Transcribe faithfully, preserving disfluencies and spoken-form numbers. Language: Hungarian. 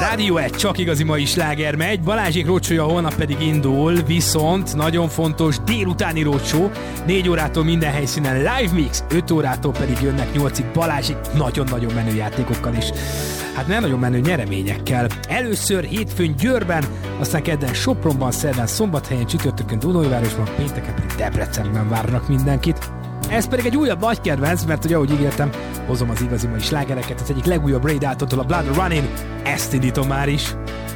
Rádió egy, csak igazi mai sláger megy, Balázsék rócsója holnap pedig indul, viszont nagyon fontos délutáni rócsó, négy órától minden helyszínen live mix, öt órától pedig jönnek nyolcig Balázsék nagyon-nagyon menő játékokkal is. Hát nem nagyon menő nyereményekkel. Először hétfőn Győrben, aztán kedden Sopronban, szerdán Szombathelyen, csütörtökön Dunajvárosban, pénteken pedig Debrecenben várnak mindenkit. Ez pedig egy újabb nagy kedvenc, mert hogy ahogy ígértem, hozom az igazi mai slágereket, az egyik legújabb Ray Daltontól, a Blood Running, ezt indítom már is.